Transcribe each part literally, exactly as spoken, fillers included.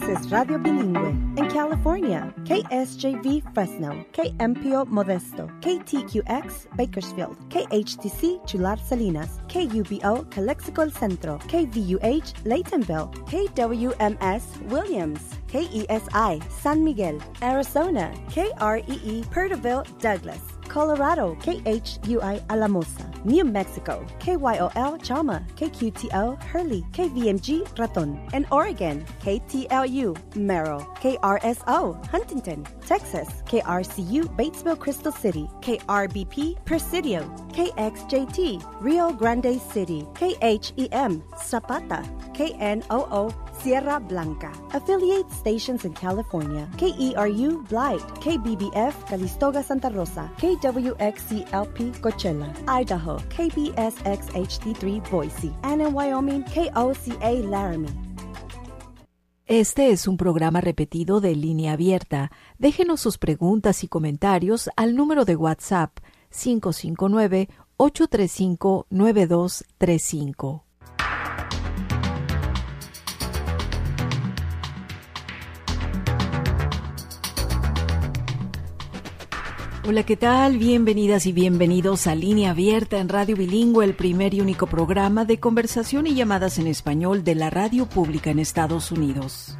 is Radio Bilingüe. In California, K S J V Fresno, K M P O Modesto, K T Q X Bakersfield, K H T C Chular Salinas, K U B O Calexico El Centro, K V U H Laytonville, K W M S Williams, K E S I San Miguel, Arizona, K R E E Perterville Douglas, Colorado, K H U I Alamosa, New Mexico, K Y O L Chama, K Q T O Hurley, K V M G Raton, and Oregon, K T L U Merrill, K R S O Huntington, Texas, K R C U Batesville Crystal City, K R B P Presidio, K X J T Rio Grande City, K H E M Zapata, K N O O Sierra Blanca. Affiliate stations in California, K E R U Blight, K B B F Calistoga Santa Rosa, K W X C L P Coachella, Idaho, K B S X H D three Boise, and in Wyoming, K O C A Laramie. Este es un programa repetido de Línea Abierta. Déjenos sus preguntas y comentarios al número de WhatsApp cinco cinco nueve, ocho tres cinco, nueve dos tres cinco. Hola, ¿qué tal? Bienvenidas y bienvenidos a Línea Abierta en Radio Bilingüe, el primer y único programa de conversación y llamadas en español de la radio pública en Estados Unidos.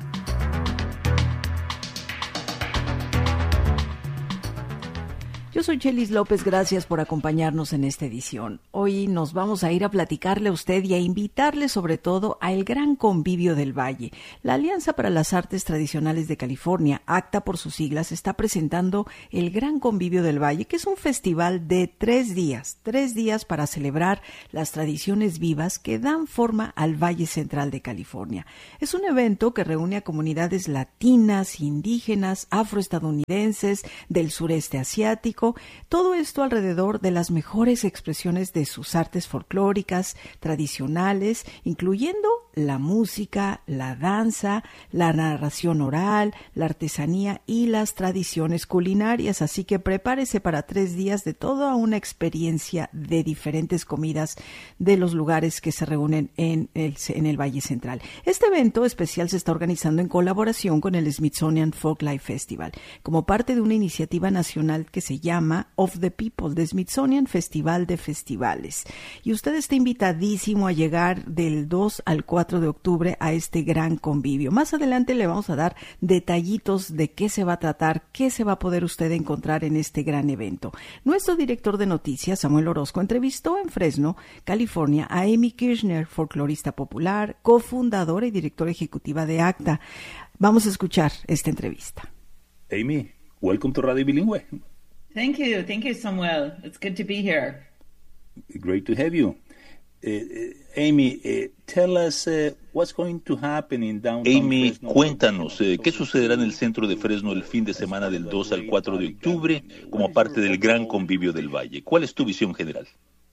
Yo soy Chelis López, gracias por acompañarnos en esta edición. Hoy nos vamos a ir a platicarle a usted y a invitarle sobre todo al Gran Convivio del Valle. La Alianza para las Artes Tradicionales de California, ACTA por sus siglas, está presentando el Gran Convivio del Valle, que es un festival de tres días, tres días para celebrar las tradiciones vivas que dan forma al Valle Central de California. Es un evento que reúne a comunidades latinas, indígenas, afroestadounidenses, del sureste asiático, todo esto alrededor de las mejores expresiones de sus artes folclóricas, tradicionales, incluyendo la música, la danza, la narración oral, la artesanía y las tradiciones culinarias. Así que prepárese para tres días de toda una experiencia de diferentes comidas de los lugares que se reúnen en el, en el Valle Central. Este evento especial se está organizando en colaboración con el Smithsonian Folklife Festival, como parte de una iniciativa nacional que se llama Of the People, de Smithsonian Festival de Festivales. Y usted está invitadísimo a llegar del dos al cuatro de octubre a este gran convivio. Más adelante le vamos a dar detallitos de qué se va a tratar, qué se va a poder usted encontrar en este gran evento. Nuestro director de noticias, Samuel Orozco, entrevistó en Fresno, California, a Amy Kirchner, folclorista popular, cofundadora y directora ejecutiva de ACTA. Vamos a escuchar esta entrevista. Amy, welcome to Radio Bilingüe. Thank you. Thank you, Samuel. It's good to be here. Great to have you. Uh, Amy, uh, tell us uh, what's going to happen in downtown Amy, Fresno. cuéntanos, eh, ¿qué sucederá en el centro de Fresno el fin de semana del dos al cuatro de octubre como parte del Gran Convivio del Valle? ¿Cuál es tu visión general?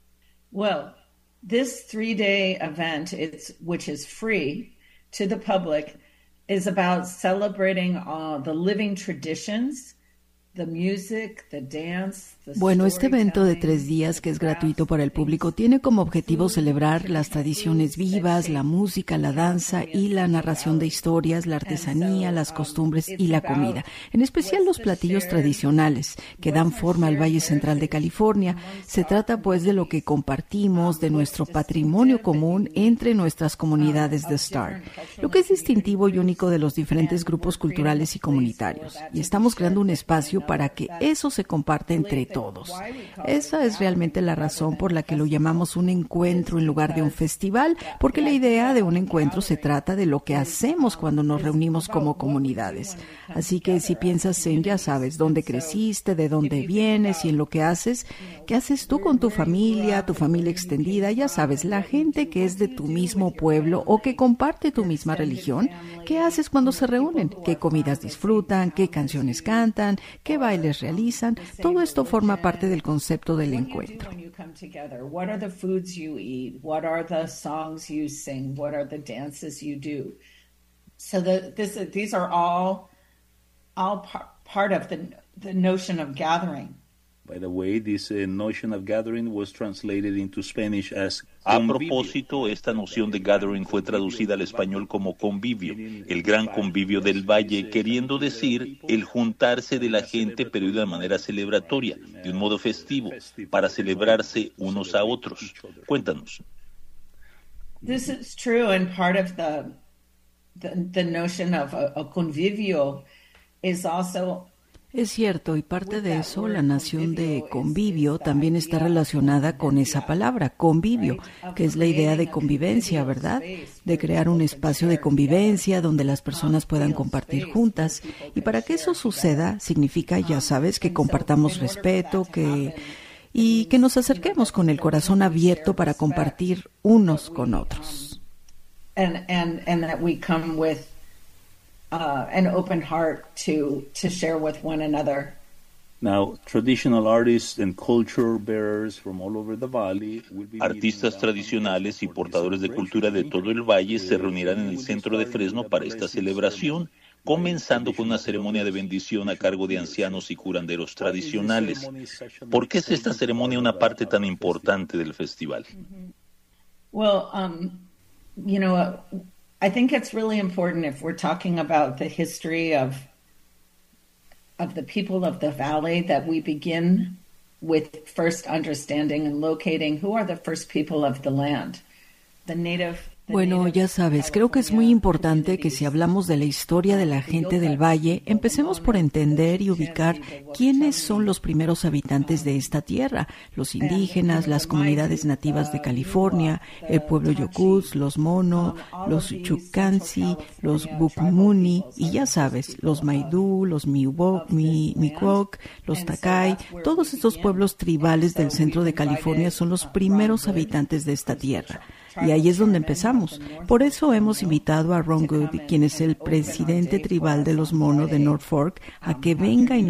Well, this three-day event, it's, which is free to the public, is about celebrating uh, the living traditions. Bueno, este evento de tres días, que es gratuito para el público, tiene como objetivo celebrar las tradiciones vivas, la música, la danza y la narración de historias, la artesanía, las costumbres y la comida, en especial los platillos tradicionales que dan forma al Valle Central de California. Se trata pues de lo que compartimos, de nuestro patrimonio común entre nuestras comunidades de Star, lo que es distintivo y único de los diferentes grupos culturales y comunitarios, y estamos creando un espacio para que eso se comparte entre todos. Esa es realmente la razón por la que lo llamamos un encuentro en lugar de un festival, porque la idea de un encuentro se trata de lo que hacemos cuando nos reunimos como comunidades. Así que si piensas en, ya sabes, dónde creciste, de dónde vienes y en lo que haces, ¿qué haces tú con tu familia, tu familia extendida? Ya sabes, la gente que es de tu mismo pueblo o que comparte tu misma religión, ¿qué haces cuando se reúnen? ¿Qué comidas disfrutan? ¿Qué canciones cantan? ¿Qué bailes realizan? Todo esto forma parte del concepto del encuentro. What are the foods you eat? What are the songs you sing? What are the dances you do? So the, this, these are all, all par, part of the, the notion of gathering. By the way, this uh, notion of gathering was translated into Spanish as A convivio. propósito, esta noción de gathering fue traducida al español como convivio, el gran convivio del valle, queriendo decir el juntarse de la gente, pero de una manera celebratoria, de un modo festivo, para celebrarse unos a otros. Cuéntanos. This is true, and part of the the, the notion of a, a convivio is also. Es cierto, y parte de eso, la noción de convivio también está relacionada con esa palabra, convivio, que es la idea de convivencia, ¿verdad? De crear un espacio de convivencia donde las personas puedan compartir juntas. Y para que eso suceda, significa, ya sabes, que compartamos respeto, que y que nos acerquemos con el corazón abierto para compartir unos con otros. And, and, and that we come with Uh, an open heart to to share with one another. Now, traditional artists and culture bearers from all over the valley will be Artistas tradicionales y portadores de cultura de todo el valle se reunirán en el centro de Fresno para esta celebración, comenzando con una ceremonia de bendición a cargo de ancianos y curanderos tradicionales. ¿Por qué es esta ceremonia una parte tan importante del festival? Well, um, you know, uh, I think it's really important if we're talking about the history of of the people of the valley that we begin with first understanding and locating who are the first people of the land. The native Bueno, ya sabes, creo que es muy importante que si hablamos de la historia de la gente del valle, empecemos por entender y ubicar quiénes son los primeros habitantes de esta tierra, los indígenas, las comunidades nativas de California, el pueblo Yokuz, los Mono, los Chukansi, los Bukmuni y ya sabes, los Maidú, los Miwok, Mi, Mikwok, los Takai, todos estos pueblos tribales del centro de California son los primeros habitantes de esta tierra. Y ahí es donde empezamos. Por eso hemos invitado a Ron Good, quien es el presidente tribal de los Mono de North Fork, a que venga y